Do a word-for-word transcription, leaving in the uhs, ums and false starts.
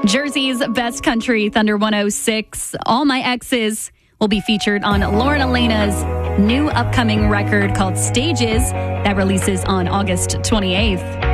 Jersey's Best Country, Thunder one oh six. All My Exes will be featured on Lauren Elena's new upcoming record called Stages that releases on August twenty-eighth.